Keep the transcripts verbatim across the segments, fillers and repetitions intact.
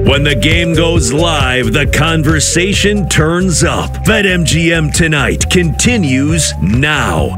When the game goes live, the conversation turns up. BetMGM Tonight continues now.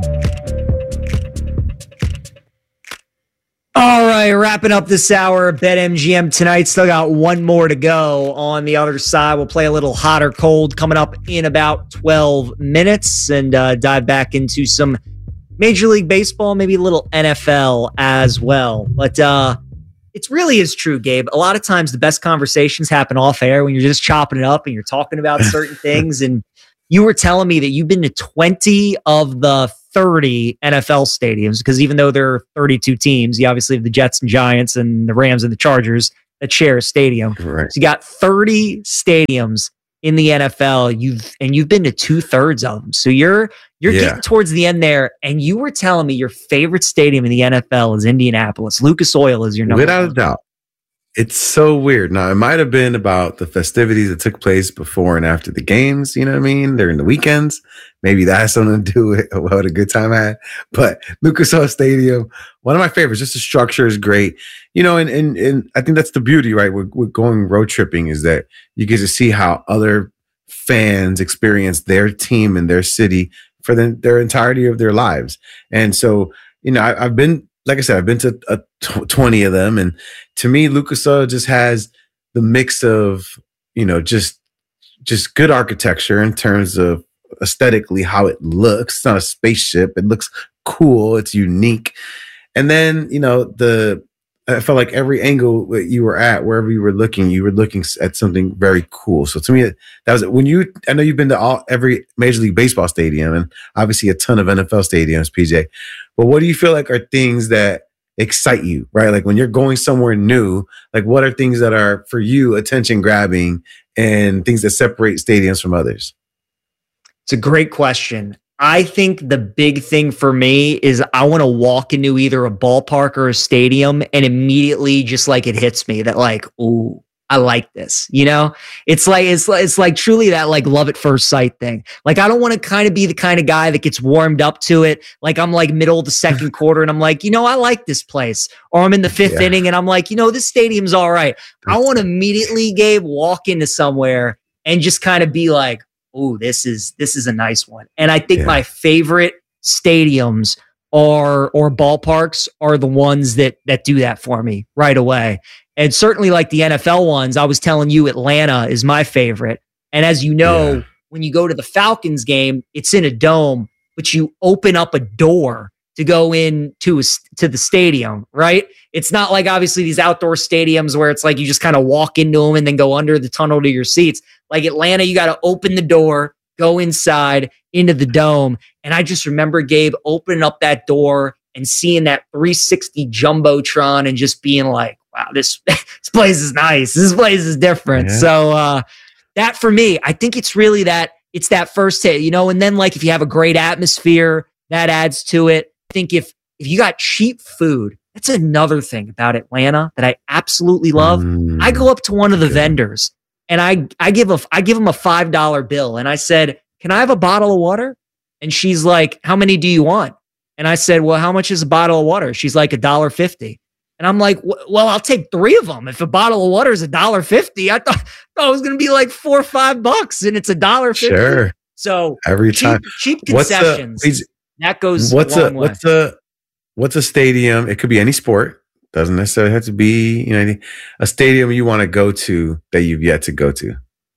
All right, wrapping up this hour of BetMGM Tonight. Still got one more to go on the other side. We'll play a little hot or cold coming up in about twelve minutes and uh, dive back into some Major League Baseball, maybe a little N F L as well. But uh, it really is true, Gabe. A lot of times the best conversations happen off air when you're just chopping it up and you're talking about certain things. And you were telling me that you've been to twenty of the thirty N F L stadiums, because even though there are thirty-two teams, you obviously have the Jets and Giants and the Rams and the Chargers that share a stadium. Right. So you got thirty stadiums in the N F L. You've and you've been to two thirds of them. So you're you're Yeah. getting towards the end there. And you were telling me your favorite stadium in the N F L is Indianapolis. Lucas Oil is your number Without one. a doubt. It's so weird. Now, it might have been about the festivities that took place before and after the games, you know what I mean? During the weekends. Maybe that has something to do with what a good time I had. But Lucas Oil Stadium, one of my favorites. Just the structure is great. You know, and and, and I think that's the beauty, right? With, with going road tripping is that you get to see how other fans experience their team and their city for the, their entirety of their lives. And so, you know, I, I've been, like I said, I've been to uh, tw- twenty of them. And to me, Lucas Oil just has the mix of, you know, just, just good architecture in terms of aesthetically how it looks. It's not a spaceship. It looks cool. It's unique. And then, you know, the, I felt like every angle that you were at, wherever you were looking, you were looking at something very cool. So to me, that was it. When you, I know you've been to all every Major League Baseball stadium and obviously a ton of N F L stadiums, P J. But what do you feel like are things that excite you, right? Like when you're going somewhere new, like what are things that are for you attention grabbing and things that separate stadiums from others? It's a great question. I think the big thing for me is I want to walk into either a ballpark or a stadium and immediately just like it hits me that like, ooh, I like this. You know, it's like, it's like, it's like truly that like love at first sight thing. Like, I don't want to kind of be the kind of guy that gets warmed up to it. Like I'm like middle of the second quarter and I'm like, you know, I like this place, or I'm in the fifth Yeah. inning and I'm like, you know, this stadium's all right. I want to immediately, Gabe, walk into somewhere and just kind of be like, oh, this is this is a nice one. And I think Yeah. my favorite stadiums are or ballparks are the ones that that do that for me right away. And certainly like the N F L ones, I was telling you Atlanta is my favorite. And as you know, Yeah. when you go to the Falcons game, it's in a dome, but you open up a door to go in to, a, to the stadium, right? It's not like obviously these outdoor stadiums where it's like you just kind of walk into them and then go under the tunnel to your seats. Like Atlanta, you got to open the door, go inside into the dome. And I just remember, Gabe, opening up that door and seeing that three sixty Jumbotron and just being like, wow, this, this place is nice. This place is different. Yeah. So uh, that for me, I think it's really that, it's that first hit, you know, and then like if you have a great atmosphere, that adds to it. I think if if you got cheap food, that's another thing about Atlanta that I absolutely love. Mm, I go up to one of the okay. vendors and I I give a I give him a five dollar bill and I said, "Can I have a bottle of water?" And she's like, "How many do you want?" And I said, "Well, how much is a bottle of water?" She's like, a dollar fifty. And I'm like, "Well, I'll take three of them. If a bottle of water is a dollar fifty, I thought, thought it was going to be like four or five bucks, and it's a dollar fifty." Sure. So Every cheap, time. cheap What's a- concessions. please- that goes What's a a long way. what's a what's a stadium? It could be any sport. Doesn't necessarily have to be, you know, any, a stadium you want to go to that you've yet to go to.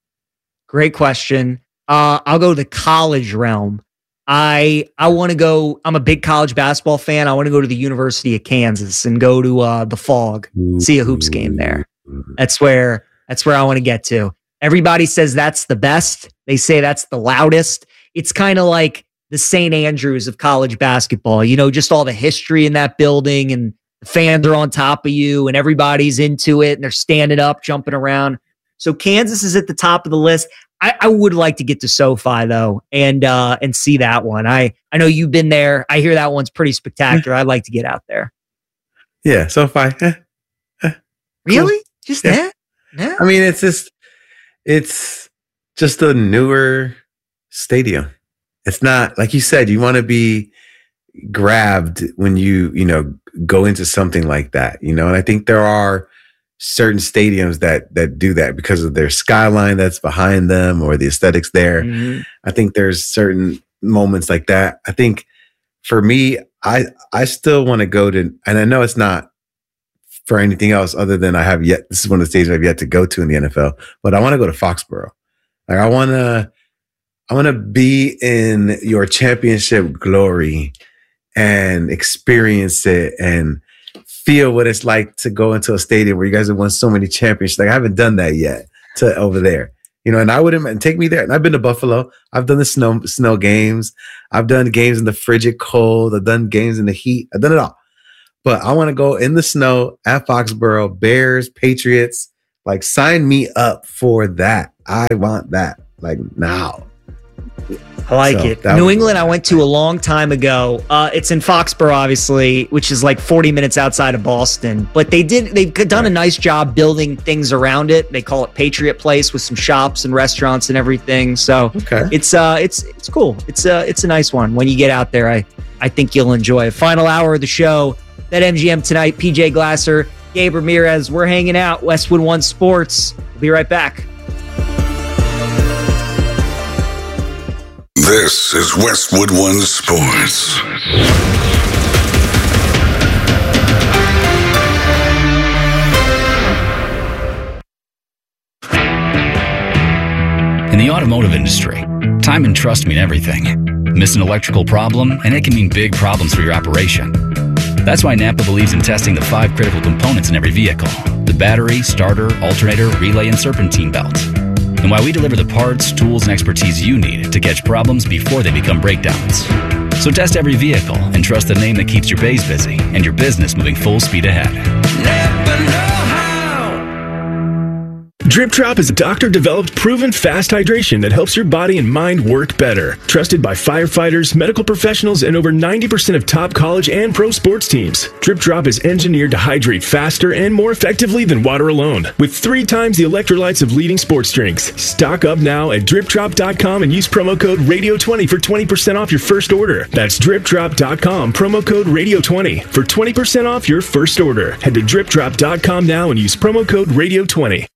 Great question. Uh, I'll go to the college realm. I I want to go. I'm a big college basketball fan. I want to go to the University of Kansas and go to uh, the Fog, see a hoops game there. That's where that's where I want to get to. Everybody says that's the best. They say that's the loudest. It's kind of like the Saint Andrews of college basketball. You know, just all the history in that building, and the fans are on top of you, and everybody's into it, and they're standing up, jumping around. So Kansas is at the top of the list. I, I would like to get to SoFi though, and uh, and see that one. I I know you've been there. I hear that one's pretty spectacular. I'd like to get out there. Yeah, SoFi. Eh, eh, Really? Just Yeah. that? No. I mean, it's just it's just a newer stadium. It's not like you said. You want to be grabbed when you you know go into something like that. You know, and I think there are certain stadiums that that do that because of their skyline that's behind them or the aesthetics there. Mm-hmm. I think there's certain moments like that. I think for me, I I still want to go to, and I know it's not for anything else other than I have yet, this is one of the stages I've yet to go to in the N F L, but I want to go to Foxborough. Like I want to, I want to be in your championship glory and experience it and feel what it's like to go into a stadium where you guys have won so many championships. Like I haven't done that yet to over there, you know, and I wouldn't and take me there. And I've been to Buffalo. I've done the snow, snow games. I've done games in the frigid cold. I've done games in the heat. I've done it all. But I want to go in the snow at Foxborough, Bears, Patriots, like sign me up for that. I want that like now. I like So, it. that New was- England, I went to a long time ago. Uh, it's in Foxborough, obviously, which is like forty minutes outside of Boston. But they did, they've done a nice job building things around it. They call it Patriot Place with some shops and restaurants and everything. So Okay. it's uh, it's it's cool. It's uh, it's a nice one. When you get out there, I I think you'll enjoy it. Final hour of the show. That M G M tonight. P J Glasser, Gabe Ramirez. We're hanging out. Westwood One Sports. We'll be right back. This is Westwood One Sports. In the automotive industry, time and trust mean everything. Miss an electrical problem, and it can mean big problems for your operation. That's why Napa believes in testing the five critical components in every vehicle: the battery, starter, alternator, relay, and serpentine belt. And why we deliver the parts, tools, and expertise you need to catch problems before they become breakdowns. So test every vehicle and trust the name that keeps your bays busy and your business moving full speed ahead. Never know how. Drip Drop is a doctor-developed, proven fast hydration that helps your body and mind work better. Trusted by firefighters, medical professionals, and over ninety percent of top college and pro sports teams. Drip Drop is engineered to hydrate faster and more effectively than water alone, with three times the electrolytes of leading sports drinks. Stock up now at drip drop dot com and use promo code radio twenty for twenty percent off your first order. That's drip drop dot com, promo code radio twenty for twenty percent off your first order. Head to drip drop dot com now and use promo code radio twenty.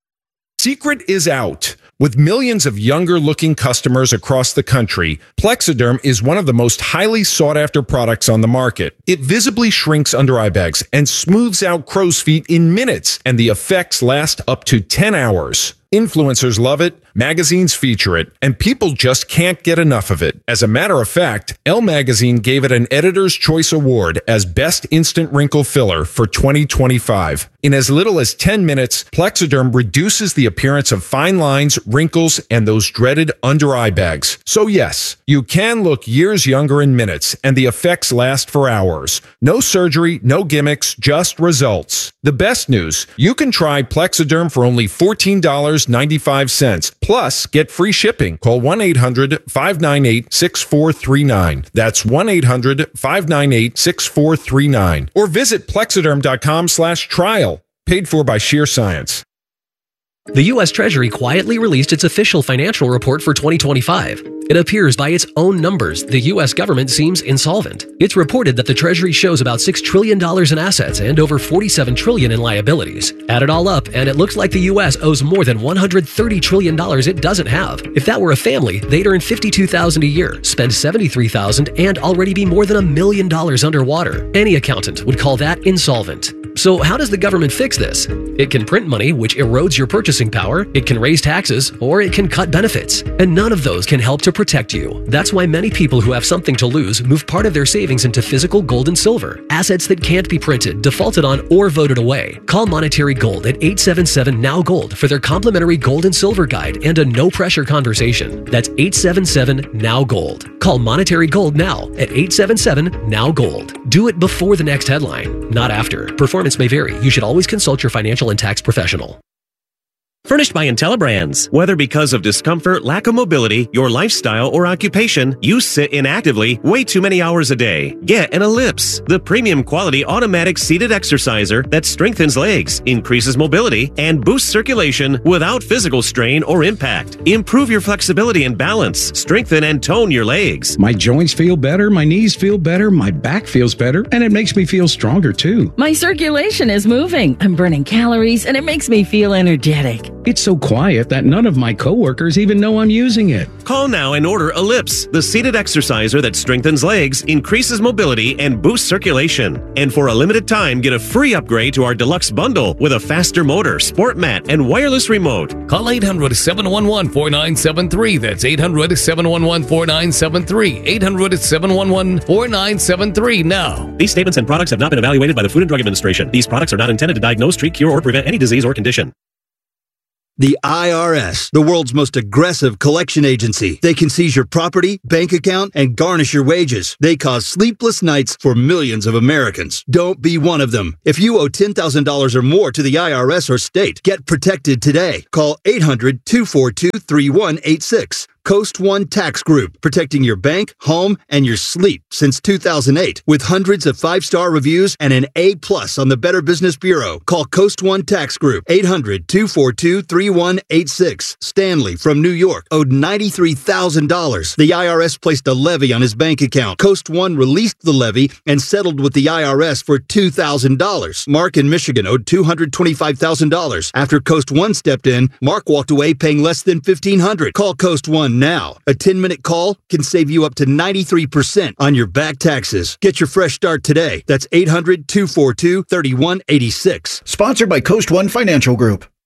Secret is out. With millions of younger-looking customers across the country, Plexiderm is one of the most highly sought-after products on the market. It visibly shrinks under-eye bags and smooths out crow's feet in minutes, and the effects last up to ten hours. Influencers love it, magazines feature it, and people just can't get enough of it. As a matter of fact, Elle Magazine gave it an Editor's Choice Award as Best Instant Wrinkle Filler for twenty twenty-five. In as little as ten minutes, Plexiderm reduces the appearance of fine lines, wrinkles, and those dreaded under-eye bags. So yes, you can look years younger in minutes, and the effects last for hours. No surgery, no gimmicks, just results. The best news, you can try Plexiderm for only fourteen dollars and ninety-five cents. Plus, get free shipping. Call one eight hundred five nine eight six four three nine. That's one eight hundred five nine eight six four three nine. Or visit plexiderm dot com slash trial. Paid for by Sheer Science. The U S Treasury quietly released its official financial report for twenty twenty-five. It appears by its own numbers, the U S government seems insolvent. It's reported that the Treasury shows about six trillion dollars in assets and over forty-seven trillion dollars in liabilities. Add it all up, and it looks like the U S owes more than one hundred thirty trillion dollars it doesn't have. If that were a family, they'd earn fifty-two thousand dollars a year, spend seventy-three thousand dollars, and already be more than a million dollars underwater. Any accountant would call that insolvent. So how does the government fix this? It can print money, which erodes your purchasing power, it can raise taxes, or it can cut benefits. And none of those can help to protect you. That's why many people who have something to lose move part of their savings into physical gold and silver, assets that can't be printed, defaulted on, or voted away. Call Monetary Gold at eight seven seven N O W Gold for their complimentary gold and silver guide and a no-pressure conversation. That's eight seven seven N O W Gold. Call Monetary Gold now at eight seven seven N O W Gold. Do it before the next headline, not after. Performance may vary. You should always consult your financial and tax professional. Furnished by IntelliBrands. Whether because of discomfort, lack of mobility, your lifestyle, or occupation, you sit inactively way too many hours a day. Get an Ellipse, the premium quality automatic seated exerciser that strengthens legs, increases mobility, and boosts circulation without physical strain or impact. Improve your flexibility and balance. Strengthen and tone your legs. My joints feel better, my knees feel better, my back feels better, and it makes me feel stronger too. My circulation is moving. I'm burning calories, and it makes me feel energetic. It's so quiet that none of my coworkers even know I'm using it. Call now and order Ellipse, the seated exerciser that strengthens legs, increases mobility, and boosts circulation. And for a limited time, get a free upgrade to our deluxe bundle with a faster motor, sport mat, and wireless remote. Call eight hundred, seven one one, four nine seven three. That's eight hundred, seven one one, four nine seven three. eight hundred, seven one one, four nine seven three now. These statements and products have not been evaluated by the Food and Drug Administration. These products are not intended to diagnose, treat, cure, or prevent any disease or condition. The I R S, the world's most aggressive collection agency. They can seize your property, bank account, and garnish your wages. They cause sleepless nights for millions of Americans. Don't be one of them. If you owe ten thousand dollars or more to the I R S or state, get protected today. Call eight hundred, two four two, three one eight six. Coast One Tax Group, protecting your bank, home, and your sleep since two thousand eight. With hundreds of five-star reviews and an A plus on the Better Business Bureau. Call Coast One Tax Group, eight hundred, two four two, three one eight six. Stanley from New York owed ninety-three thousand dollars. The I R S placed a levy on his bank account. Coast One released the levy and settled with the I R S for two thousand dollars. Mark in Michigan owed two hundred twenty-five thousand dollars. After Coast One stepped in, Mark walked away paying less than fifteen hundred dollars. Call Coast One now. A ten-minute call can save you up to ninety-three percent on your back taxes. Get your fresh start today. That's eight hundred, two four two, three one eight six. Sponsored by Coast One Financial Group.